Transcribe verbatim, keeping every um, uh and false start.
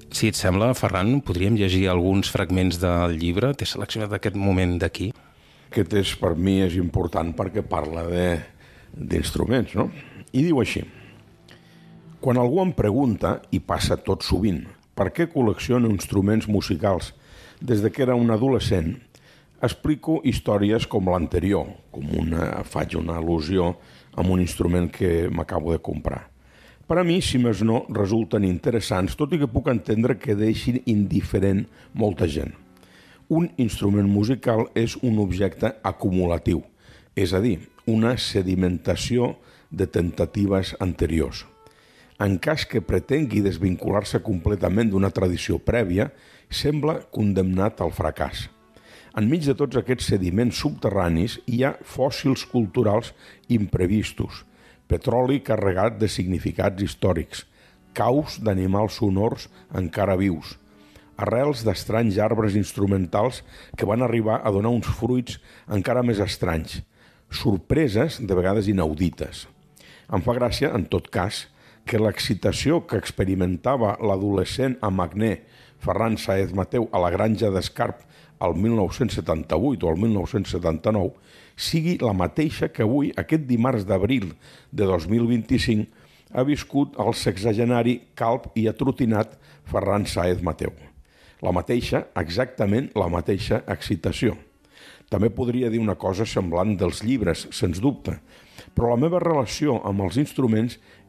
Si et sembla, Ferran, podríem llegir alguns fragments del llibre. T'he seleccionat aquest moment d'aquí. Aquest és, per mi és important perquè parla de, d'instruments, no? I diu així: quan algú em pregunta, i passa tot sovint, per què col·lecciono instruments musicals des de que era un adolescent, explico històries com l'anterior, com una, faig una al·lusió a un instrument que m'acabo de comprar. Per a mi, si més no, resulten interessants, tot i que puc entendre que deixin indiferent molta gent. Un instrument musical és un objecte acumulatiu, és a dir, una sedimentació de tentatives anteriors. En cas que pretengui desvincular-se completament d'una tradició prèvia, sembla condemnat al fracàs. Enmig de tots aquests sediments subterranis hi ha fòssils culturals imprevistos, petroli carregat de significats històrics, caus d'animals sonors encara vius, arrels d'estranys arbres instrumentals que van arribar a donar uns fruits encara més estranys, sorpreses de vegades inaudites. Em fa gràcia, en tot cas, que l'excitació que experimentava l'adolescent amagner Ferran Sáez Mateu a la granja d'Escarp el mil nou-cents setanta-vuit o el mil nou-cents setanta-nou sigui la mateixa que avui, aquest dimarts d'abril de dos mil vint-i-cinc, ha viscut el sexagenari calb i atrotinat Ferran Sáez Mateu. La mateixa, exactament la mateixa excitació. També podria dir una cosa semblant dels llibres, sens dubte, però la meva relació amb els instruments